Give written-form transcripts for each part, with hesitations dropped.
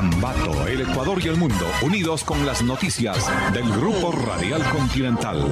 Ambato, el Ecuador y el mundo, unidos con las noticias del Grupo Radial Continental.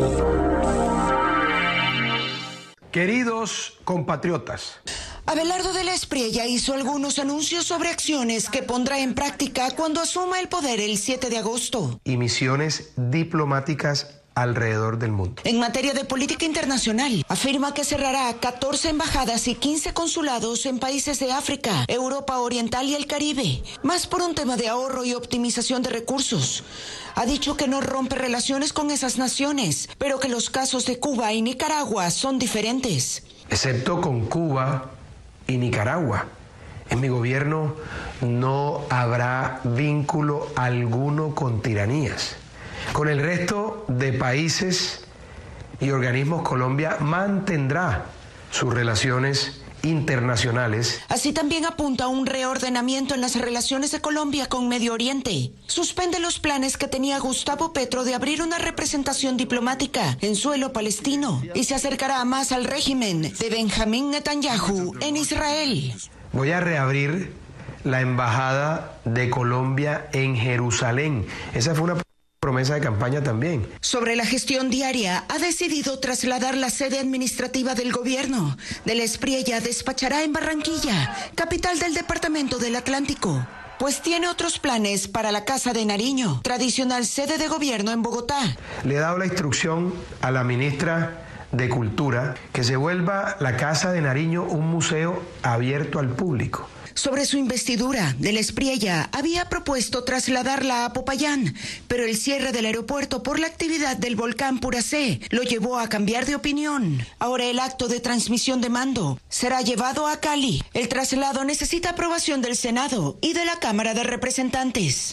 Queridos compatriotas, Abelardo de la Espriella hizo algunos anuncios sobre acciones que pondrá en práctica cuando asuma el poder el 7 de agosto. Y misiones diplomáticas alrededor del mundo. En materia de política internacional, afirma que cerrará 14 embajadas y 15 consulados en países de África, Europa Oriental y el Caribe, más por un tema de ahorro y optimización de recursos. Ha dicho que no rompe relaciones con esas naciones, pero que los casos de Cuba y Nicaragua son diferentes. Excepto con Cuba y Nicaragua. En mi gobierno no habrá vínculo alguno con tiranías. Con el resto de países y organismos, Colombia mantendrá sus relaciones internacionales. Así también apunta a un reordenamiento en las relaciones de Colombia con Medio Oriente. Suspende los planes que tenía Gustavo Petro de abrir una representación diplomática en suelo palestino y se acercará más al régimen de Benjamín Netanyahu en Israel. Voy a reabrir la embajada de Colombia en Jerusalén. Esa fue una promesa de campaña también. Sobre la gestión diaria, ha decidido trasladar la sede administrativa del gobierno. De la Espriella despachará en Barranquilla, capital del departamento del Atlántico, pues tiene otros planes para la Casa de Nariño, tradicional sede de gobierno en Bogotá. Le he dado la instrucción a la ministra de Cultura que se vuelva la Casa de Nariño un museo abierto al público. Sobre su investidura, de la Espriella había propuesto trasladarla a Popayán, pero el cierre del aeropuerto por la actividad del volcán Puracé lo llevó a cambiar de opinión. Ahora el acto de transmisión de mando será llevado a Cali. El traslado necesita aprobación del Senado y de la Cámara de Representantes.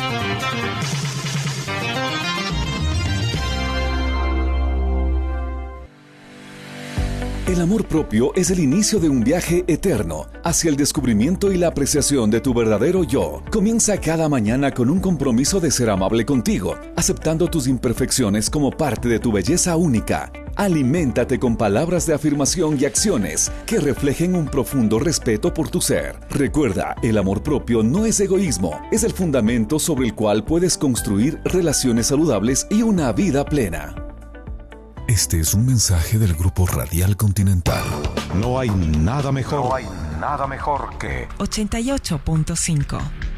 El amor propio es el inicio de un viaje eterno hacia el descubrimiento y la apreciación de tu verdadero yo. Comienza cada mañana con un compromiso de ser amable contigo, aceptando tus imperfecciones como parte de tu belleza única. Aliméntate con palabras de afirmación y acciones que reflejen un profundo respeto por tu ser. Recuerda, el amor propio no es egoísmo, es el fundamento sobre el cual puedes construir relaciones saludables y una vida plena. Este es un mensaje del Grupo Radial Continental. No hay nada mejor que 88.5